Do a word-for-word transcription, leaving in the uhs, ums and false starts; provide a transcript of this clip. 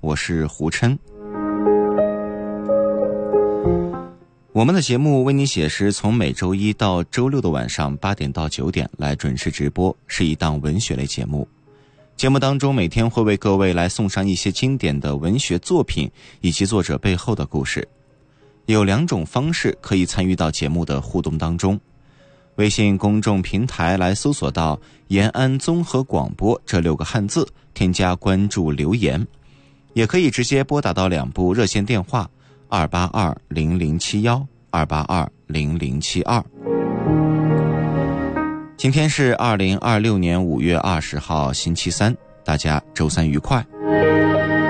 我是胡琛。我们的节目为你写诗从每周一到周六的晚上八点到九点来准时直播，是一档文学类节目。节目当中每天会为各位来送上一些经典的文学作品以及作者背后的故事。有两种方式可以参与到节目的互动当中，微信公众平台来搜索到延安综合广播这六个汉字，添加关注留言，也可以直接拨打到两部热线电话二八二零零七一 二八二零零七二。今天是二零二六年五月二十号星期三，大家周三愉快。